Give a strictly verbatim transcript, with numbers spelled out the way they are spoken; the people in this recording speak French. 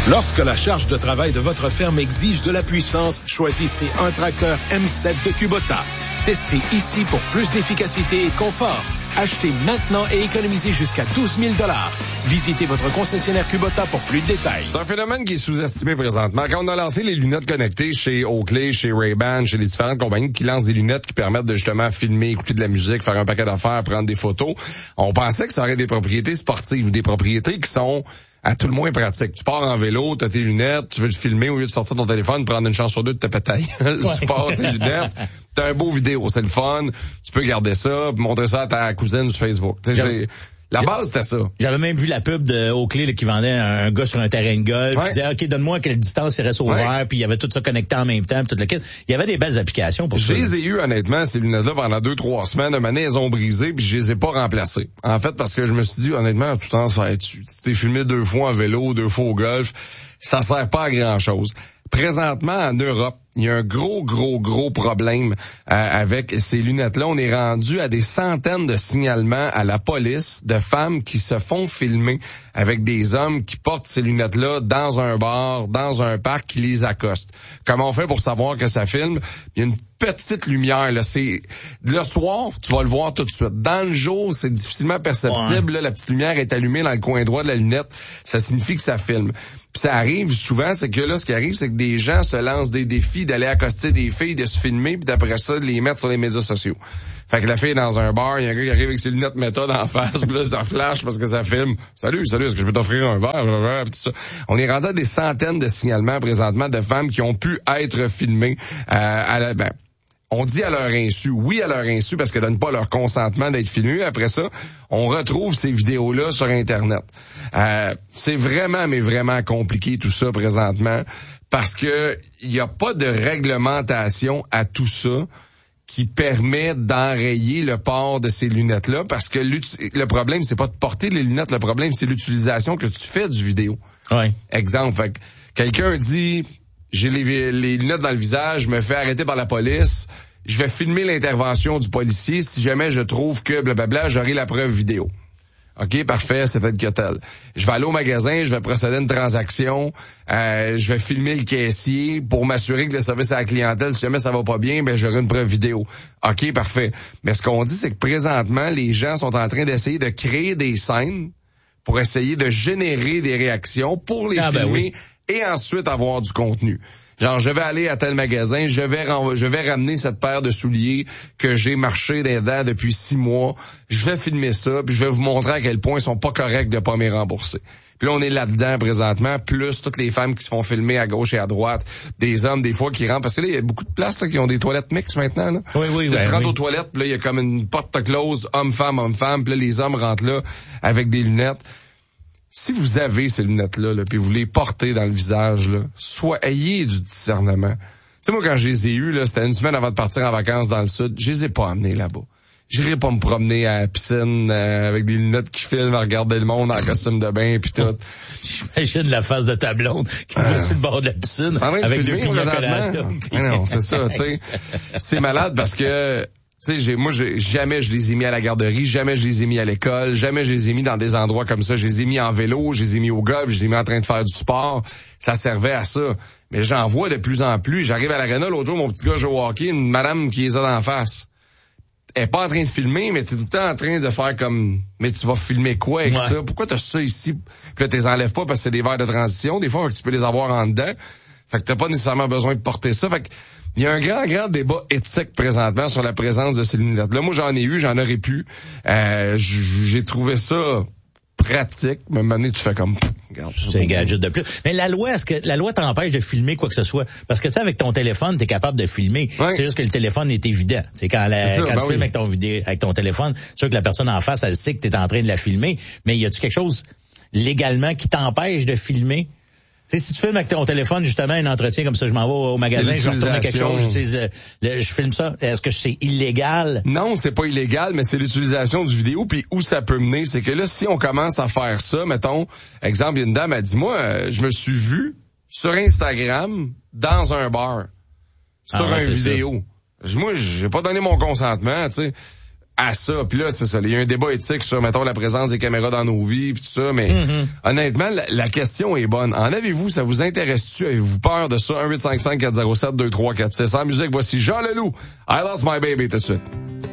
Lorsque la charge de travail de votre ferme exige de la puissance, choisissez un tracteur M sept de Kubota. Testez ici pour plus d'efficacité et de confort. Achetez maintenant et économisez jusqu'à douze mille dollars. Visitez votre concessionnaire Kubota pour plus de détails. C'est un phénomène qui est sous-estimé présentement. Quand on a lancé les lunettes connectées chez Oakley, chez Ray-Ban, chez les différentes compagnies qui lancent des lunettes qui permettent de justement filmer, écouter de la musique, faire un paquet d'affaires, prendre des photos, on pensait que ça aurait des propriétés sportives, des propriétés qui sont à tout le moins pratique. Tu pars en vélo, t'as tes lunettes, tu veux te filmer, au lieu de sortir ton téléphone, prendre une chance sur deux de te péter. Ouais. Tu pars tes lunettes, t'as un beau vidéo, c'est le fun, tu peux garder ça, puis montrer ça à ta cousine sur Facebook. Tu sais, c'est... La base, c'était ça. J'avais même vu la pub de Oakley là, qui vendait un gars sur un terrain de golf. Ouais. Qui disait, OK, donne-moi à quelle distance il reste au vert, ouais. Puis il y avait tout ça connecté en même temps, puis tout le kit. Il y avait des belles applications pour ça. Je les ai eu, honnêtement, ces lunettes-là, pendant deux, trois semaines. Un année, elles ont brisé, puis je les ai pas remplacées. En fait, parce que je me suis dit, honnêtement, tout le temps, ça, tu t'es filmé deux fois en vélo, deux fois au golf, ça sert pas à grand-chose. Présentement, en Europe, il y a un gros, gros, gros problème euh, avec ces lunettes-là. On est rendu à des centaines de signalements à la police de femmes qui se font filmer avec des hommes qui portent ces lunettes-là dans un bar, dans un parc, qui les accostent. Comment on fait pour savoir que ça filme? Il y a une petite lumière, là. C'est le soir, tu vas le voir tout de suite. Dans le jour, c'est difficilement perceptible. Ouais. Là, la petite lumière est allumée dans le coin droit de la lunette. Ça signifie que ça filme. Puis ça arrive souvent, c'est que là, ce qui arrive, c'est que des gens se lancent des défis d'aller accoster des filles, de se filmer, puis d'après ça, de les mettre sur les médias sociaux. Fait que la fille est dans un bar, il y a un gars qui arrive avec ses lunettes méthode en face, puis là, ça flash parce que ça filme. Salut, salut, est-ce que je peux t'offrir un verre? Tout ça. On est rendu à des centaines de signalements présentement de femmes qui ont pu être filmées euh, à la... Ben, on dit à leur insu, oui à leur insu, parce qu'elles donnent pas leur consentement d'être filmées. Après ça, on retrouve ces vidéos-là sur Internet. Euh, c'est vraiment, mais vraiment compliqué tout ça présentement, parce que il y a pas de réglementation à tout ça qui permet d'enrayer le port de ces lunettes-là, parce que le problème, c'est pas de porter les lunettes, le problème, c'est l'utilisation que tu fais du vidéo. Ouais. Exemple, fait que quelqu'un dit... J'ai les, les lunettes dans le visage, je me fais arrêter par la police, je vais filmer l'intervention du policier. Si jamais je trouve que blablabla, j'aurai la preuve vidéo. OK, parfait, c'est fait que tel. Je vais aller au magasin, je vais procéder à une transaction, euh, je vais filmer le caissier pour m'assurer que le service à la clientèle, si jamais ça va pas bien, ben j'aurai une preuve vidéo. OK, parfait. Mais ce qu'on dit, c'est que présentement, les gens sont en train d'essayer de créer des scènes pour essayer de générer des réactions pour les ah, filmer. Ben oui. Et ensuite avoir du contenu. Genre, je vais aller à tel magasin, je vais ren- je vais ramener cette paire de souliers que j'ai marché dedans depuis six mois. Je vais filmer ça, puis je vais vous montrer à quel point ils sont pas corrects de pas m'y rembourser. Puis là, on est là-dedans présentement, plus toutes les femmes qui se font filmer à gauche et à droite, des hommes des fois qui rentrent, parce que là, il y a beaucoup de places là, qui ont des toilettes mixtes maintenant. Là. Oui, oui, oui. Tu rentres oui. aux toilettes, puis là, il y a comme une porte close, homme-femme, homme-femme, puis là, les hommes rentrent là avec des lunettes. Si vous avez ces lunettes-là, là, puis vous les portez dans le visage, là, soit ayez du discernement. Tu sais, moi, quand je les ai eues, là, c'était une semaine avant de partir en vacances dans le sud, je les ai pas amenés là-bas. J'irai pas me promener à la piscine euh, avec des lunettes qui filment à regarder le monde en costume de bain puis tout. J'imagine la face de ta blonde qui va euh, sur le bord de la piscine avec deux pignons colades. Non, c'est ça, tu sais. C'est malade parce que... Tu sais, j'ai, moi, j'ai, jamais je les ai mis à la garderie, jamais je les ai mis à l'école, jamais je les ai mis dans des endroits comme ça. Je les ai mis en vélo, je les ai mis au golf, je les ai mis en train de faire du sport. Ça servait à ça. Mais j'en vois de plus en plus. J'arrive à l'aréna, l'autre jour, mon petit gars joue au hockey, une madame qui les a d'en face. Elle est pas en train de filmer, mais t'es tout le temps en train de faire comme, mais tu vas filmer quoi avec ouais. ça? Pourquoi t'as ça ici? Puis là, t'es enlèves pas parce que c'est des verres de transition. Des fois, tu peux les avoir en dedans. Fait que t'as pas nécessairement besoin de porter ça. Fait que, il y a un grand, grand débat éthique présentement sur la présence de ces lunettes-là. Moi, j'en ai eu, j'en aurais pu. Euh, j'ai trouvé ça pratique. Mais à un moment donné, tu fais comme... C'est un gadget de plus. Mais la loi, est-ce que la loi t'empêche de filmer quoi que ce soit? Parce que tu sais, avec ton téléphone, t'es capable de filmer. Ouais. C'est juste que le téléphone est évident. C'est quand, la, c'est ça, quand ben tu oui. filmes avec ton vidéo, avec ton téléphone, c'est sûr que la personne en face, elle sait que t'es en train de la filmer. Mais y a-tu quelque chose légalement qui t'empêche de filmer? Tu sais, si tu filmes avec ton téléphone, justement, un entretien comme ça, je m'en vais au magasin, je vais retourner quelque chose, je, sais, le, le, je filme ça. Est-ce que c'est illégal? Non, c'est pas illégal, mais c'est l'utilisation du vidéo. Puis où ça peut mener, c'est que là, si on commence à faire ça, mettons, exemple, il y a une dame, elle dit, moi, je me suis vu sur Instagram dans un bar, sur ah, ouais, un vidéo. Ça. Moi, j'ai pas donné mon consentement, tu sais. à ça. Puis là, c'est ça. Il y a un débat éthique sur, mettons, la présence des caméras dans nos vies, puis tout ça. Mais mm-hmm. honnêtement, la, la question est bonne. En avez-vous? Ça vous intéresse-tu? Avez-vous peur de ça? un huit cinq cinq quatre zéro sept deux trois quatre six. En musique, voici Jean Leloup. I Lost My Baby tout de suite.